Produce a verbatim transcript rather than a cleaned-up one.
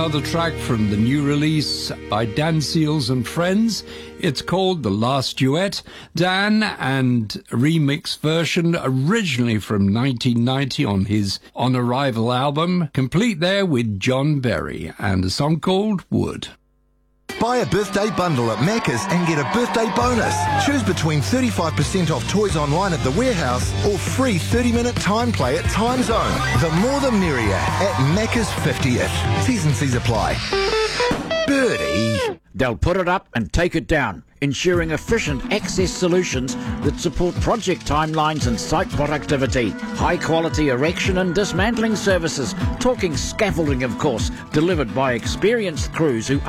Another track from the new release by Dan Seals and Friends. It's called The Last Duet. Dan and remix version originally from nineteen ninety on his On Arrival album, complete there with John Berry and a song called Wood. Buy a birthday bundle at Macca's and get a birthday bonus. Choose between thirty-five percent off toys online at the warehouse or free thirty minute time play at Time Zone. The more the merrier at Macca's fiftieth. T's and C's apply. Birdie. They'll put it up and take it down, ensuring efficient access solutions that support project timelines and site productivity. High-quality erection and dismantling services, talking scaffolding of course, delivered by experienced crews who